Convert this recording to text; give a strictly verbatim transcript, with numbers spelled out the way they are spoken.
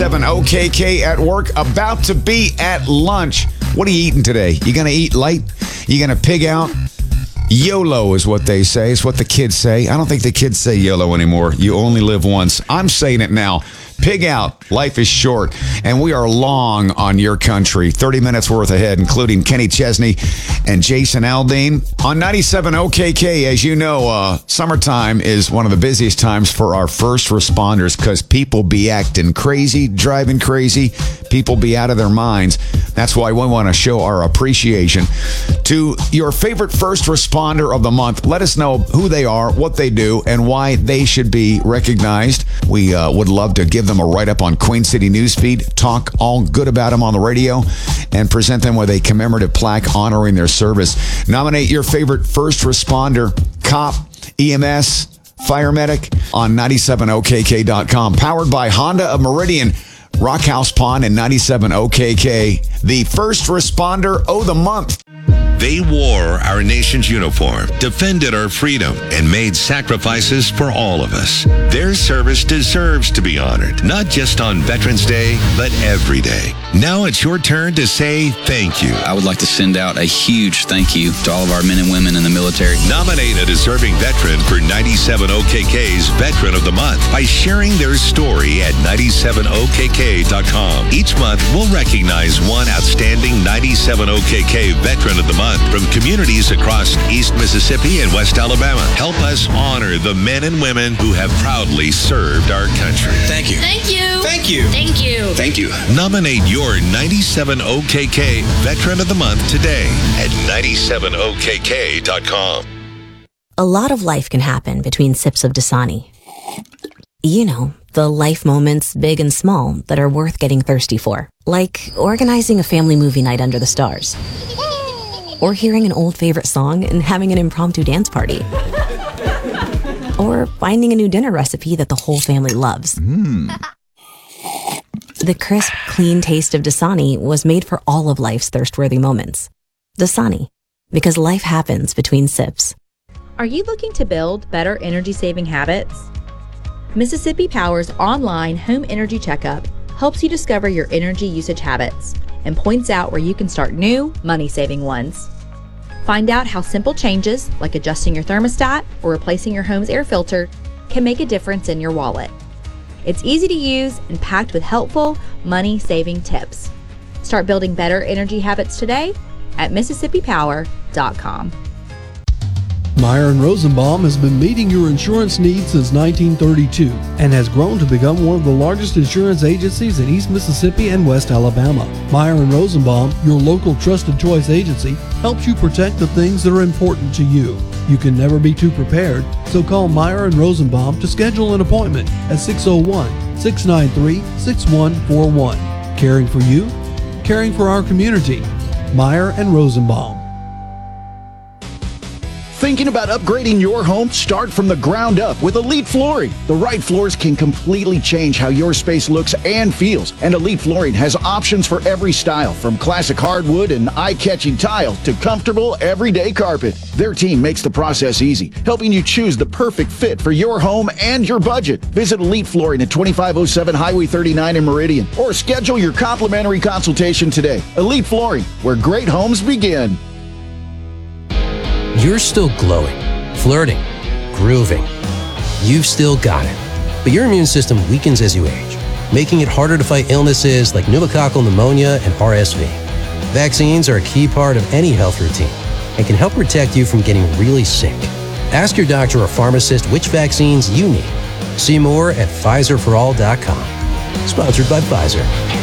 ninety-seven O K K at work, about to be at lunch. What are you eating today? You going to eat light? You going to pig out? YOLO is what they say. It's what the kids say. I don't think the kids say YOLO anymore. You only live once. I'm saying it now. Pig out. Life is short, and we are long on your country. thirty minutes worth ahead, including Kenny Chesney and Jason Aldean. On ninety-seven O K K, as you know, uh, summertime is one of the busiest times for our first responders because people be acting crazy, driving crazy. People be out of their minds. That's why we want to show our appreciation to your favorite first responder of the month. Let us know who they are, what they do, and why they should be recognized. We uh, would love to give them a write-up on Queen City Newsfeed, talk all good about them on the radio, and present them with a commemorative plaque honoring their service. Nominate your favorite first responder, cop, E M S, fire medic on ninety-seven O K K dot com. Powered by Honda of Meridian, Rockhouse Pond, and ninety-seven O K K. The first responder of the month. They wore our nation's uniform, defended our freedom, and made sacrifices for all of us. Their service deserves to be honored, not just on Veterans Day, but every day. Now it's your turn to say thank you. I would like to send out a huge thank you to all of our men and women in the military. Nominate a deserving veteran for ninety-seven O K K's Veteran of the Month by sharing their story at ninety-seven O K K dot com. Each month, we'll recognize one outstanding ninety-seven O K K Veteran of the Month from communities across East Mississippi and West Alabama. Help us honor the men and women who have proudly served our country. Thank you. Thank you. Thank you. Thank you. Thank you. Nominate your ninety-seven O K K Veteran of the Month today at ninety-seven O K K dot com. A lot of life can happen between sips of Dasani. You know, the life moments, big and small, that are worth getting thirsty for. Like organizing a family movie night under the stars. Or hearing an old favorite song and having an impromptu dance party. Or finding a new dinner recipe that the whole family loves. Mm. The crisp, clean taste of Dasani was made for all of life's thirst-worthy moments. Dasani, because life happens between sips. Are you looking to build better energy-saving habits? Mississippi Power's online home energy checkup helps you discover your energy usage habits and points out where you can start new, money-saving ones. Find out how simple changes, like adjusting your thermostat or replacing your home's air filter, can make a difference in your wallet. It's easy to use and packed with helpful, money-saving tips. Start building better energy habits today at Mississippi Power dot com. Meyer and Rosenbaum has been meeting your insurance needs since nineteen thirty-two and has grown to become one of the largest insurance agencies in East Mississippi and West Alabama. Meyer and Rosenbaum, your local trusted choice agency, helps you protect the things that are important to you. You can never be too prepared, so call Meyer and Rosenbaum to schedule an appointment at six oh one, six nine three, six one four one. Caring for you, caring for our community. Meyer and Rosenbaum. Thinking about upgrading your home? Start from the ground up with Elite Flooring. The right floors can completely change how your space looks and feels. And Elite Flooring has options for every style, from classic hardwood and eye-catching tile to comfortable everyday carpet. Their team makes the process easy, helping you choose the perfect fit for your home and your budget. Visit Elite Flooring at twenty-five oh seven Highway thirty-nine in Meridian, or schedule your complimentary consultation today. Elite Flooring, where great homes begin. You're still glowing, flirting, grooving. You've still got it. But your immune system weakens as you age, making it harder to fight illnesses like pneumococcal pneumonia and R S V. Vaccines are a key part of any health routine and can help protect you from getting really sick. Ask your doctor or pharmacist which vaccines you need. See more at Pfizer for all dot com. Sponsored by Pfizer.